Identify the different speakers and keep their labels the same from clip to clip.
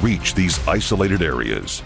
Speaker 1: reach these isolated areas.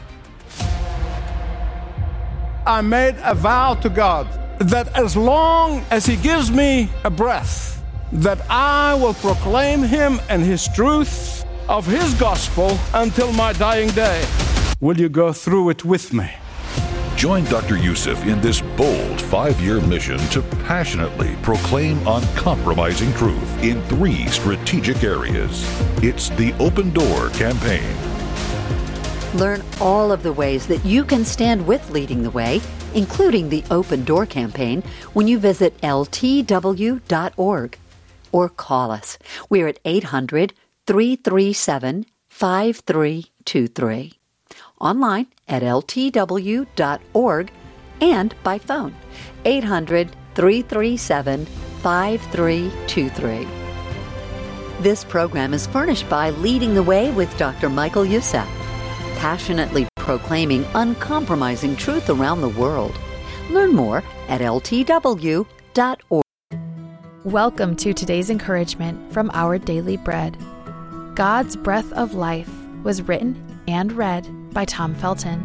Speaker 2: I made a vow to God that as long as He gives me a breath, that I will proclaim Him and His truth of His gospel until my dying day. Will you go through it with me?
Speaker 1: Join Dr. Youssef in this bold 5-year mission to passionately proclaim uncompromising truth in 3 strategic areas. It's the Open Door Campaign.
Speaker 3: Learn all of the ways that you can stand with Leading the Way, including the Open Door Campaign, when you visit ltw.org or call us. We're at 800-337-5323. Online at ltw.org and by phone, 800-337-5323. This program is furnished by Leading the Way with Dr. Michael Youssef, passionately proclaiming uncompromising truth around the world. Learn more at ltw.org.
Speaker 4: Welcome to today's encouragement from Our Daily Bread. God's Breath of Life was written and read by Tom Felton.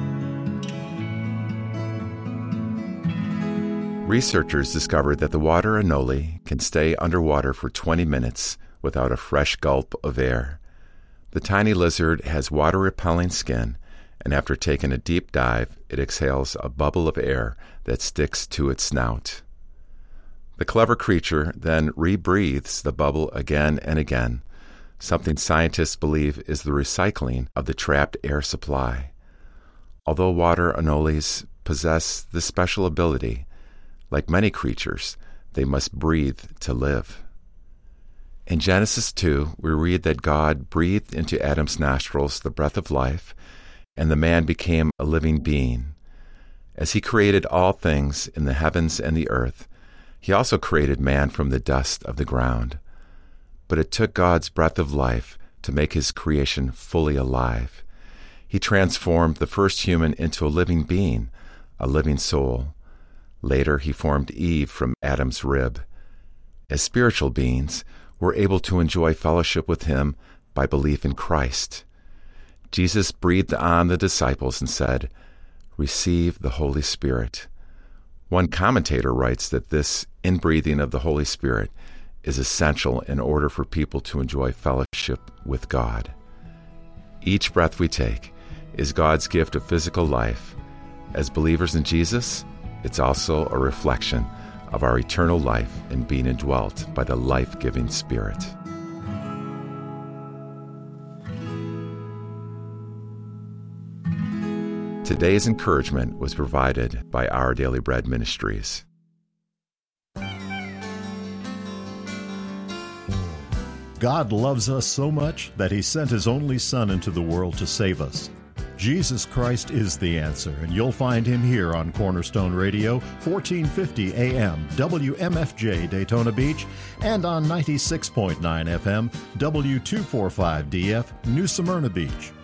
Speaker 5: Researchers discovered that the water anole can stay underwater for 20 minutes without a fresh gulp of air. The tiny lizard has water-repelling skin, and after taking a deep dive, it exhales a bubble of air that sticks to its snout. The clever creature then rebreathes the bubble again and again, something scientists believe is the recycling of the trapped air supply. Although water anoles possess this special ability, like many creatures, they must breathe to live. In Genesis 2, we read that God breathed into Adam's nostrils the breath of life, and the man became a living being. As He created all things in the heavens and the earth, He also created man from the dust of the ground. But it took God's breath of life to make His creation fully alive. He transformed the first human into a living being, a living soul. Later, He formed Eve from Adam's rib. As spiritual beings, we're able to enjoy fellowship with Him by belief in Christ. Jesus breathed on the disciples and said, "Receive the Holy Spirit." One commentator writes that this inbreathing of the Holy Spirit is essential in order for people to enjoy fellowship with God. Each breath we take is God's gift of physical life. As believers in Jesus, it's also a reflection of our eternal life in being indwelt by the life-giving Spirit. Today's encouragement was provided by Our Daily Bread Ministries.
Speaker 6: God loves us so much that He sent His only Son into the world to save us. Jesus Christ is the answer, and you'll find Him here on Cornerstone Radio, 1450 AM, WMFJ Daytona Beach, and on 96.9 FM, W245DF, New Smyrna Beach.